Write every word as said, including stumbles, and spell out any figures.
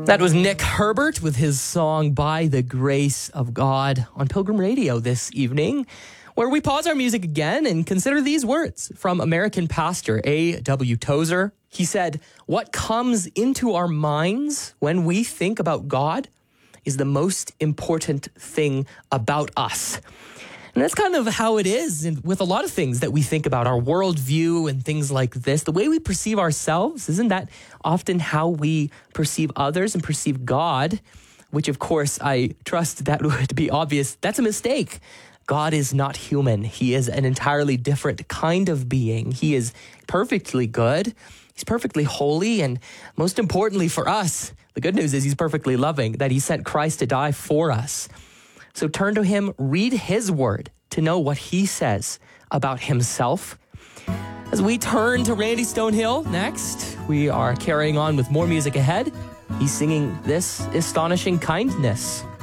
That was Nick Herbert with his song By the Grace of God on Pilgrim Radio this evening, where we pause our music again and consider these words from American pastor A W Tozer. He said, "What comes into our minds when we think about God is the most important thing about us." And that's kind of how it is in, with a lot of things that we think about, our worldview and things like this. The way we perceive ourselves, isn't that often how we perceive others and perceive God? Which, of course, I trust that would be obvious. That's a mistake. God is not human. He is an entirely different kind of being. He is perfectly good. He's perfectly holy. And most importantly for us, the good news is he's perfectly loving, that he sent Christ to die for us. So turn to him, read his word to know what he says about himself. As we turn to Randy Stonehill next, we are carrying on with more music ahead. He's singing This Astonishing Kindness.